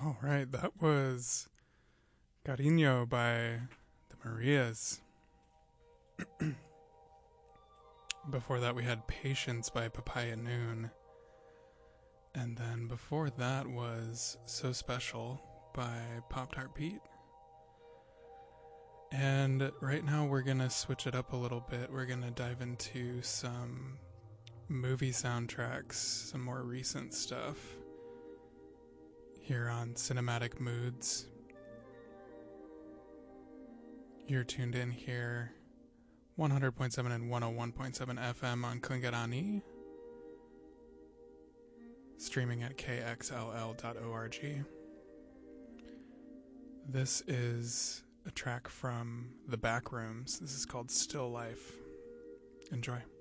All right, that was Cariño by the Marias. Before that, we had Patience by Papaya Noon. And then before that was So Special by Pop Tart Pete. And right now we're going to switch it up a little bit. We're going to dive into some movie soundtracks, some more recent stuff here on Cinematic Moods. You're tuned in here 100.7 and 101.7 FM on Klingarani, streaming at kxll.org. This is a track from The Backrooms. This is called Still Life. Enjoy.